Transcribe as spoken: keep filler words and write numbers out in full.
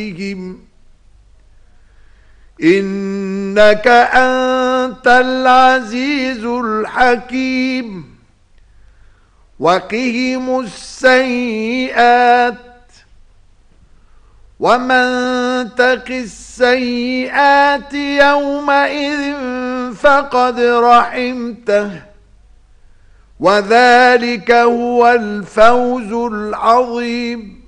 إنك أنت العزيز الحكيم. وقهم السيئات ومن تق السيئات يومئذ فقد رحمته وذلك هو الفوز العظيم.